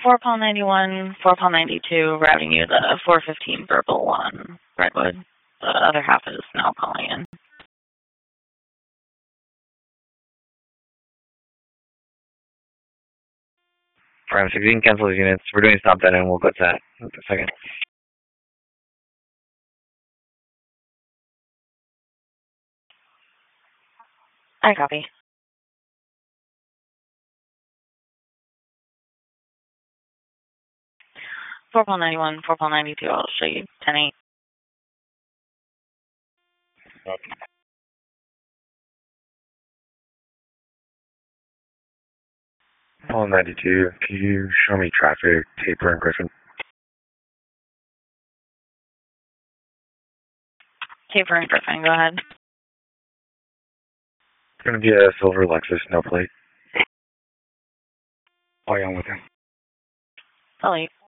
4 Paul 91, 4 Paul 92, routing you the 415 verbal on Redwood. The other half is now calling in. Prime 16, cancel those units. We're doing stop that and we'll go to that in a second. I copy. 4 Paul 91, 4 Paul 92, I'll show you 10-8. Okay. Paul 92, can you show me traffic, Taper, and Griffin? Taper and Griffin, go ahead. It's going to be a silver Lexus, no plate. Why on with him? I'll